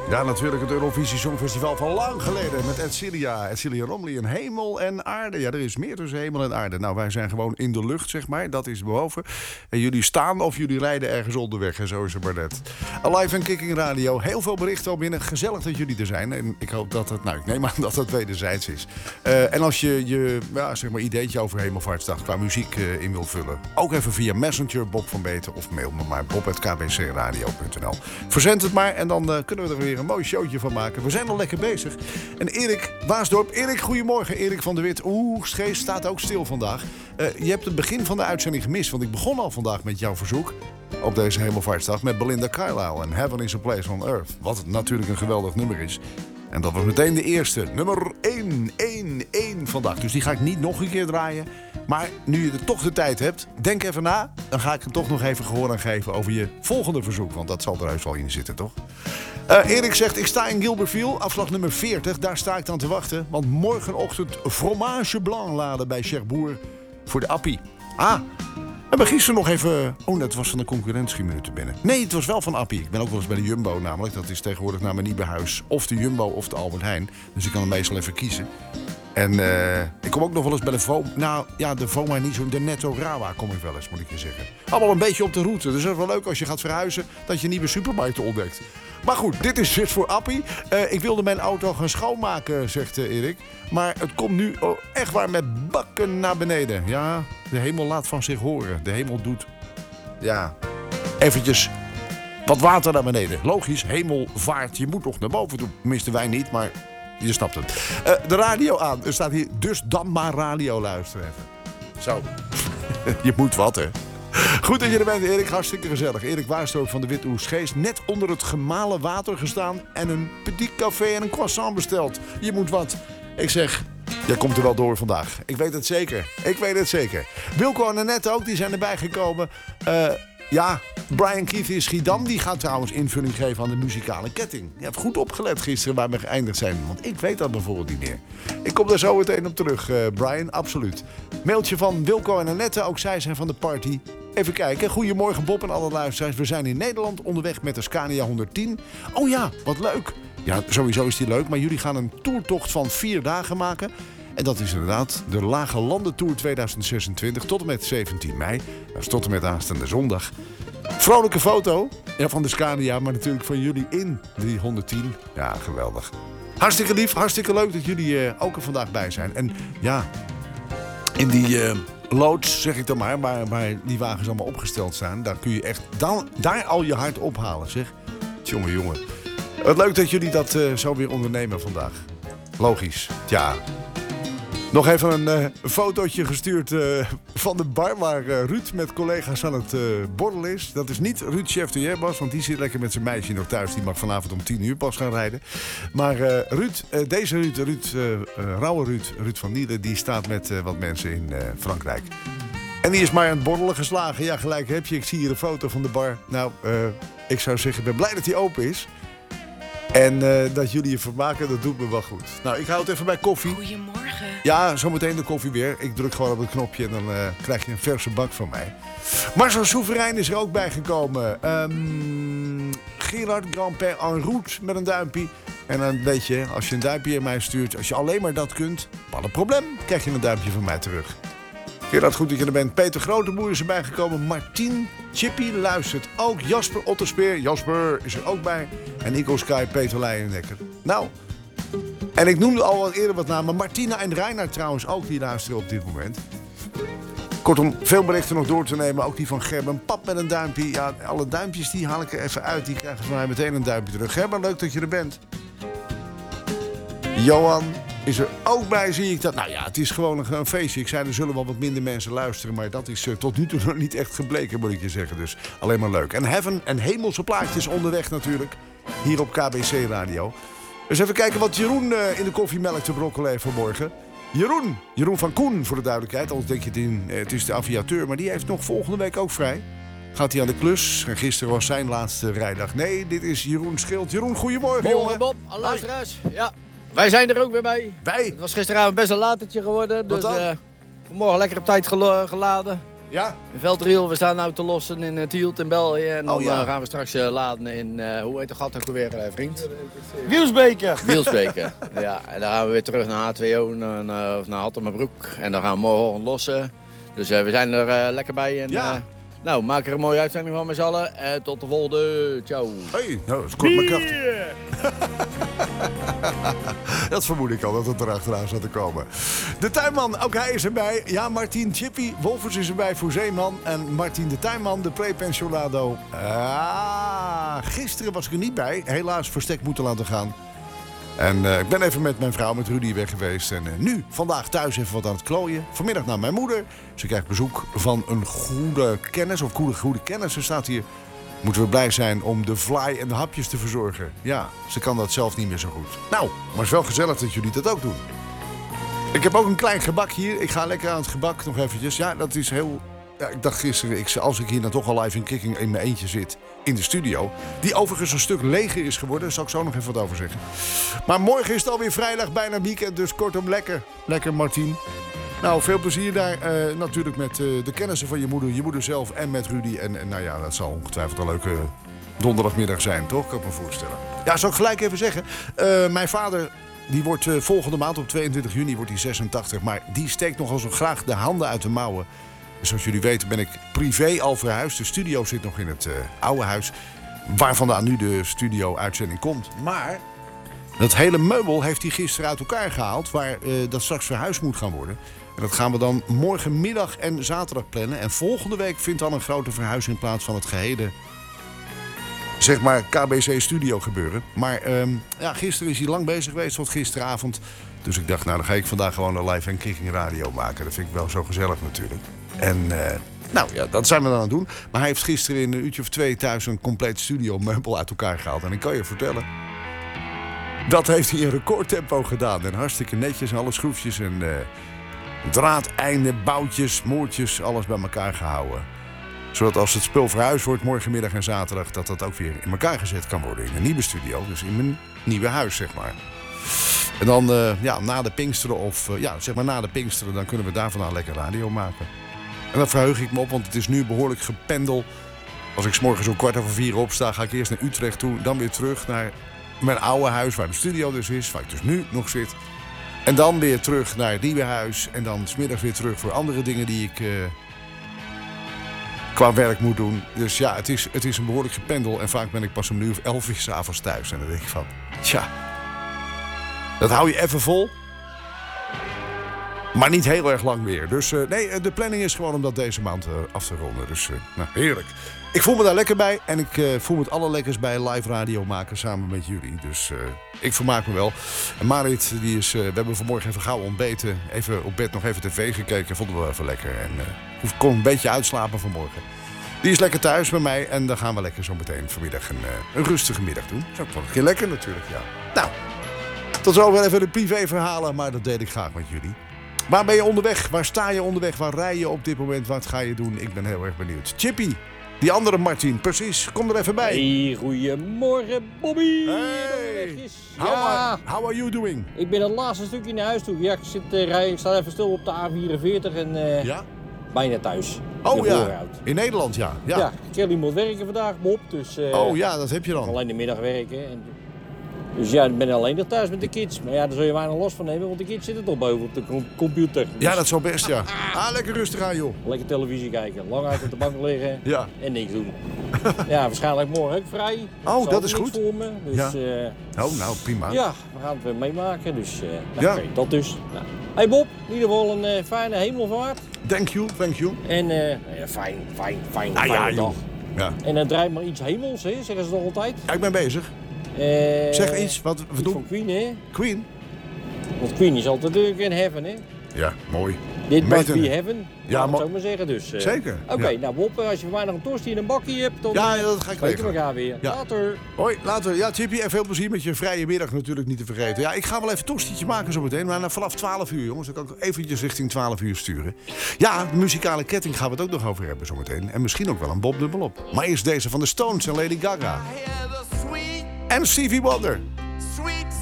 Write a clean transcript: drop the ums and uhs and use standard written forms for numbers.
Ja, natuurlijk het Eurovisie Songfestival van lang geleden met Edcilia Romley en Hemel en Aarde. Ja, er is meer tussen hemel en aarde. Nou, wij zijn gewoon in de lucht, zeg maar. Dat is boven. En jullie staan of jullie rijden ergens onderweg. En zo is het maar net. Alive en Kicking Radio. Heel veel berichten al binnen. Gezellig dat jullie er zijn. En ik hoop dat het, ik neem aan dat het wederzijds is. En als je zeg maar ideetje over Hemelvaartsdag qua muziek in wilt vullen. Ook even via Messenger, Bob van Beeten. Of mail me maar, bob@kbcradio.nl. Verzend het maar en dan kunnen we er weer een mooi showtje van maken. We zijn al lekker bezig. En Erik Waasdorp. Erik, goedemorgen. Erik van der Wit. Schees staat ook stil vandaag. Je hebt het begin van de uitzending gemist. Want ik begon al vandaag met jouw verzoek. Op deze Hemelvaartsdag met Belinda Carlisle. En Heaven is a Place on Earth. Wat natuurlijk een geweldig nummer is. En dat was meteen de eerste. Nummer 111 vandaag. Dus die ga ik niet nog een keer draaien. Maar nu je er toch de tijd hebt, denk even na. Dan ga ik er toch nog even gehoor aan geven over je volgende verzoek. Want dat zal er heus wel in zitten, toch? Erik zegt, ik sta in Gilbertville, afslag nummer 40. Daar sta ik dan te wachten. Want morgenochtend fromage blanc laden bij Cherbourg voor de appie. We hebben gisteren nog even... dat was van de concurrent minuten binnen. Nee, het was wel van Appie. Ik ben ook wel eens bij de Jumbo namelijk. Dat is tegenwoordig naar mijn nieuwe huis. Of de Jumbo of de Albert Heijn. Dus ik kan er meestal even kiezen. En ik kom ook nog wel eens bij de Voma. Nou ja, de Voma niet zo. De Netto Rawa kom ik wel eens, moet ik je zeggen. Allemaal een beetje op de route. Dus dat is wel leuk als je gaat verhuizen. Dat je nieuwe supermarkten ontdekt. Maar goed, dit is het voor Appie. Ik wilde mijn auto gaan schoonmaken, zegt Erik. Maar het komt nu echt waar met bakken naar beneden. Ja, de hemel laat van zich horen. De hemel doet, eventjes wat water naar beneden. Logisch, hemelvaart. Je moet nog naar boven toe. Tenminste, wij niet, maar je snapt het. De radio aan. Er staat hier, dus dan maar radio luisteren even. Zo. Je moet wat, hè. Goed dat je er bent, Erik. Hartstikke gezellig. Erik Waasdorp van de Wit Oeschees. Net onder het gemalen water gestaan en een petit café en een croissant besteld. Je moet wat. Ik zeg, jij komt er wel door vandaag. Ik weet het zeker. Wilco en Annette ook, die zijn erbij gekomen. Brian Keith in Schiedam, die gaat trouwens invulling geven aan de muzikale ketting. Je hebt goed opgelet gisteren waar we geëindigd zijn. Want ik weet dat bijvoorbeeld niet meer. Ik kom daar zo meteen op terug, Brian, absoluut. Mailtje van Wilco en Annette, ook zij zijn van de party. Even kijken. Goedemorgen Bob en alle luisteraars. We zijn in Nederland onderweg met de Scania 110. Oh ja, wat leuk. Ja, sowieso is die leuk. Maar jullie gaan een toertocht van 4 dagen maken. En dat is inderdaad de Lage Landen Tour 2026 tot en met 17 mei. Dat is tot en met aanstaande zondag. Vrolijke foto van de Scania, maar natuurlijk van jullie in die 110. Ja, geweldig. Hartstikke lief, hartstikke leuk dat jullie ook er vandaag bij zijn. En ja, in die loods, zeg ik dan maar, waar die wagens allemaal opgesteld staan, daar kun je echt daar al je hart ophalen, zeg. Jongen. Wat leuk dat jullie dat zo weer ondernemen vandaag. Logisch, ja. Nog even een fotootje gestuurd van de bar waar Ruud met collega's aan het borrelen is. Dat is niet Ruud Cheftier, Bas, want die zit lekker met zijn meisje nog thuis. Die mag vanavond om 10 uur pas gaan rijden. Maar Ruud van Nielen, die staat met wat mensen in Frankrijk. En die is maar aan het borrelen geslagen. Ja, gelijk heb je. Ik zie hier een foto van de bar. Nou, ik zou zeggen, ik ben blij dat die open is. En dat jullie je vermaken, dat doet me wel goed. Nou, ik hou het even bij koffie. Goedemorgen. Ja, zometeen de koffie weer. Ik druk gewoon op het knopje en dan krijg je een verse bak van mij. Marcel Soeverein is er ook bijgekomen. Gerard Grandpère en route met een duimpje. En dan weet je, als je een duimpje in mij stuurt, als je alleen maar dat kunt, wat een probleem, krijg je een duimpje van mij terug. Gerard, goed dat je er bent. Peter Groteboer is erbij gekomen. Martien Chippy luistert ook. Jasper Otterspeer, Jasper is er ook bij. En Nico Sky, Peter Leijendekker. Nou, en ik noemde al wat eerder wat namen. Martina en Reinhard trouwens ook, die luisteren op dit moment. Kortom, veel berichten nog door te nemen. Ook die van Gerben. Pap met een duimpje. Ja, alle duimpjes die haal ik er even uit. Die krijgen van mij meteen een duimpje terug. Gerben, leuk dat je er bent. Johan is er ook bij, zie ik dat. Nou ja, het is gewoon een feestje. Ik zei, er zullen wel wat minder mensen luisteren. Maar dat is tot nu toe nog niet echt gebleken, moet ik je zeggen. Dus alleen maar leuk. En Heaven en hemelse plaatjes onderweg natuurlijk. Hier op KBC Radio. Dus even kijken wat Jeroen in de koffiemelk te brokkelen heeft vanmorgen. Jeroen van Koen, voor de duidelijkheid. Anders denk je het is de aviateur. Maar die heeft nog volgende week ook vrij. Gaat hij aan de klus. En gisteren was zijn laatste rijdag. Nee, dit is Jeroen Schild. Jeroen, goedemorgen, jongen. Bob, alle luisteraars. Ja, wij zijn er ook weer bij. Wij? Het was gisteravond best een latertje geworden. Dus Wat dan? vanmorgen lekker op tijd geladen. Ja? Veldriel, we staan nu te lossen in Tielt in België. En dan gaan we straks laden in, hoe heet de gat ook alweer, vriend? Wielsbeke. Wielsbeke. Ja, en dan gaan we weer terug naar H2O, naar Hattemerbroek. En dan gaan we morgen lossen. Dus we zijn er lekker bij. En, nou, maak er een mooie uitzending van met z'n allen. Tot de volgende. Ciao. Hey, nou, dat is kort maar krachtig. Dat vermoed ik al, dat het erachteraan zat te komen. De tuinman, ook hij is erbij. Ja, Martien Chippy Wolfers is erbij voor Zeeman. En Martien de tuinman, de prepensionado. Gisteren was ik er niet bij. Helaas verstek moeten laten gaan. En ik ben even met mijn vrouw, met Rudy, weg geweest. En nu, vandaag thuis even wat aan het klooien. Vanmiddag naar mijn moeder. Ze krijgt bezoek van een goede kennis. Of goede kennis, er staat hier. Moeten we blij zijn om de fly en de hapjes te verzorgen. Ja, ze kan dat zelf niet meer zo goed. Nou, maar het is wel gezellig dat jullie dat ook doen. Ik heb ook een klein gebak hier. Ik ga lekker aan het gebak nog eventjes. Ja, dat is heel... Ja, ik dacht gisteren, als ik hier nou toch al live in Kicking in mijn eentje zit in de studio, die overigens een stuk leger is geworden, daar zal ik zo nog even wat over zeggen. Maar morgen is het alweer vrijdag, bijna weekend, dus kortom lekker. Lekker, Martien. Nou, veel plezier daar. Natuurlijk met de kennissen van je moeder zelf en met Rudy. En nou ja, dat zal ongetwijfeld een leuke donderdagmiddag zijn, toch? Kan ik me voorstellen. Ja, zal ik gelijk even zeggen. Mijn vader, die wordt volgende maand op 22 juni wordt hij 86. Maar die steekt nogal zo graag de handen uit de mouwen. Zoals jullie weten ben ik privé al verhuisd. De studio zit nog in het oude huis, waar vandaan nu de studio-uitzending komt. Maar dat hele meubel heeft hij gisteren uit elkaar gehaald, waar dat straks verhuisd moet gaan worden. En dat gaan we dan morgenmiddag en zaterdag plannen. En volgende week vindt dan een grote verhuizing plaats van het gehele, zeg maar, KBC Studio gebeuren. Maar gisteren is hij lang bezig geweest, tot gisteravond. Dus ik dacht, nou dan ga ik vandaag gewoon een live en Kicking radio maken. Dat vind ik wel zo gezellig natuurlijk. En nou ja, dat zijn we dan aan het doen. Maar hij heeft gisteren in een uurtje of 2 thuis een compleet studiomeubel uit elkaar gehaald. En ik kan je vertellen, dat heeft hij in recordtempo gedaan. En hartstikke netjes, alle schroefjes en draadeinden, boutjes, moertjes, alles bij elkaar gehouden. Zodat als het spul verhuisd wordt morgenmiddag en zaterdag, dat ook weer in elkaar gezet kan worden in een nieuwe studio. Dus in mijn nieuwe huis, zeg maar. En dan na de Pinksteren na de Pinksteren, dan kunnen we daar vandaan lekker radio maken. En daar verheug ik me op, want het is nu behoorlijk gependel. Als ik 's morgens om 3:15 opsta, ga ik eerst naar Utrecht toe. Dan weer terug naar mijn oude huis, waar de studio dus is, waar ik dus nu nog zit. En dan weer terug naar het nieuwe huis. En dan 's middags weer terug voor andere dingen die ik qua werk moet doen. Dus ja, het is een behoorlijk gependel. En vaak ben ik pas om 11:00 's avonds thuis. En dan denk ik van, tja, dat hou je even vol. Maar niet heel erg lang meer. Dus nee, de planning is gewoon om dat deze maand af te ronden. Dus nou, heerlijk. Ik voel me daar lekker bij. En ik voel me het allerlekkers bij live radio maken samen met jullie. Dus ik vermaak me wel. En Marit, we hebben vanmorgen even gauw ontbeten. Even op bed nog even tv gekeken. Vonden we wel even lekker. En ik kon een beetje uitslapen vanmorgen. Die is lekker thuis bij mij. En dan gaan we lekker zo meteen vanmiddag een rustige middag doen. Dat is ook wel een keer lekker natuurlijk, ja. Nou, tot zover even de privéverhalen. Maar dat deed ik graag met jullie. Waar ben je onderweg? Waar sta je onderweg? Waar rij je op dit moment? Wat ga je doen? Ik ben heel erg benieuwd. Chippy, die andere Martien, precies. Kom er even bij. Hey, goedemorgen Bobby. Hey. How are you doing? Ik ben het laatste stukje naar huis toe. Ja, ik sta even stil op de A44 en bijna thuis. Oh ja, in Nederland ja. Ja, Kelly moet werken vandaag, Bob. Dus, dat heb je dan. Alleen de middag werken. Dus ja, ik ben alleen nog thuis met de kids. Maar ja, daar zul je weinig los van nemen, want de kids zitten toch boven op de computer. Dus ja, dat zal best, ja. Lekker rustig aan, joh. Lekker televisie kijken, lang uit op de bank liggen en niks doen. Ja, waarschijnlijk morgen ook vrij. Oh, dat is goed. Voor me, dus, nou, prima. Ja, we gaan het meemaken, dus oké, dat dus. Nou. Hey Bob, in ieder geval een fijne hemelvaart. Thank you. En fijne dag. Ja. En dan draait maar iets hemels, hè, zeggen ze toch altijd? Ja, ik ben bezig. Zeg iets, wat we doen. Van Queen, hè? Queen? Want Queen is altijd natuurlijk in heaven, hè? Ja, mooi. Dit must be heaven, ja, maar zo maar zeggen, dus. Zeker. Oké, nou Bob, als je voor mij nog een tosti in een bakje hebt, dan dat ga ik weten we elkaar weer. Ja. Later. Hoi, later. Ja, Chippy, en veel plezier met je vrije middag natuurlijk niet te vergeten. Ja, ik ga wel even een tostietje maken zo meteen, maar vanaf 12 uur, jongens. Dan kan ik eventjes richting 12 uur sturen. Ja, de muzikale ketting gaan we het ook nog over hebben zo meteen. En misschien ook wel een Bob dubbelop. Maar eerst deze van de Stones en Lady Gaga. En Stevie Wonder. Sweet